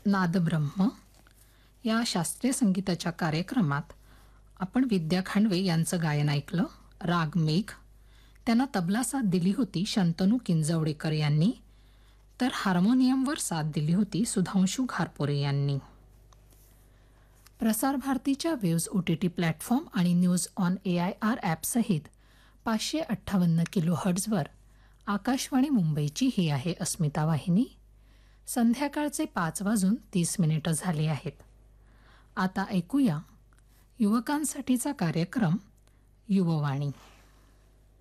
नादब्रह्म या शास्त्रीय संगीताच्या कार्यक्रमात आपण विद्या खांडवे यांचं गायन ऐकलं. राग मेघ. त्यांना तबला साथ दिली होती शंतनू किंजवडेकर यांनी, तर हार्मोनियमवर साथ दिली होती सुधांशू घारपोरे यांनी. प्रसार भारतीच्या वेव्ज OTT प्लॅटफॉर्म आणि न्यूज ऑन AIR ॲपसहित 558 किलोहर्ट्झवर आकाशवाणी मुंबईची ही आहे अस्मिता वाहिनी. संध्याकाळचे 5:30 झाले आहेत. आता ऐकूया युवकांसाठीचा कार्यक्रम युववाणी.